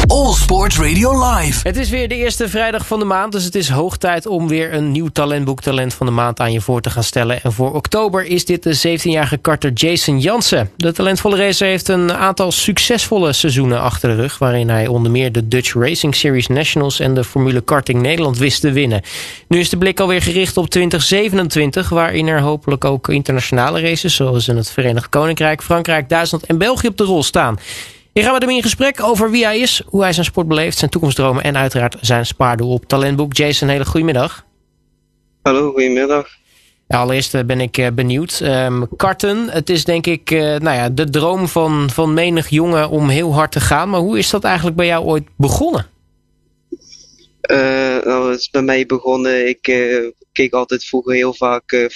All Sports Radio Live. Het is weer de eerste vrijdag van de maand, dus het is hoog tijd om weer een nieuw talentboek Talent van de Maand aan je voor te gaan stellen. En voor oktober is dit de 17-jarige karter Jason Jansen. De talentvolle racer heeft een aantal succesvolle seizoenen achter de rug, waarin hij onder meer de Dutch Racing Series Nationals en de Formule Karting Nederland wist te winnen. Nu is de blik alweer gericht op 2027, waarin er hopelijk ook internationale races, zoals in het Verenigd Koninkrijk, Frankrijk, Duitsland en België op de rol staan. Hier gaan we ermee in gesprek over wie hij is, hoe hij zijn sport beleeft, zijn toekomstdromen en uiteraard zijn spaardoel op talentboek. Jason, hele goedemiddag. Hallo, goedemiddag. Ja, allereerst ben ik benieuwd. Karten, het is denk ik de droom van menig jongen om heel hard te gaan. Maar hoe is dat eigenlijk bij jou ooit begonnen? Het is bij mij begonnen. Ik keek altijd vroeger heel vaak